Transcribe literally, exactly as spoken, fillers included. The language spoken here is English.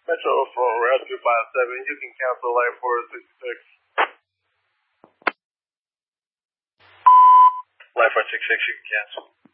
Metro from Route two five seven, you can cancel Light four sixty-six. Light four sixty-six, you can cancel.